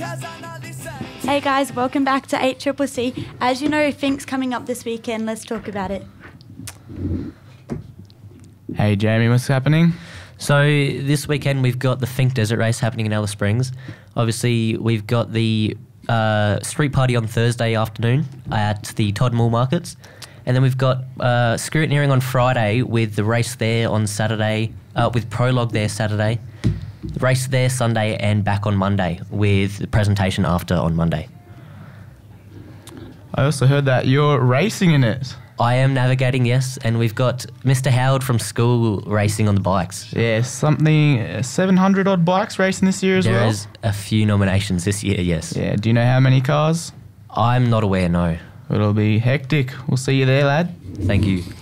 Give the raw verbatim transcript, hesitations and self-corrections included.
Hey guys, welcome back to eight C C C. As you know, Fink's coming up this weekend. Let's talk about it. Hey Jamie, what's happening? So this weekend we've got the Fink Desert Race happening in Alice Springs. Obviously we've got the uh, street party on Thursday afternoon at the Todd Mall Markets. And then we've got uh, Scrutineering on Friday with the race there on Saturday, uh, with Prologue there Saturday. The race there Sunday and back on Monday with the presentation after on Monday. I also heard that you're racing in it. I am navigating, yes, and we've got Mister Howard from school racing on the bikes. Yeah, something, uh, seven hundred odd bikes racing this year as There well? is a few nominations this year, yes. Yeah, do you know how many cars? I'm not aware, no. It'll be hectic. We'll see you there, lad. Thank you.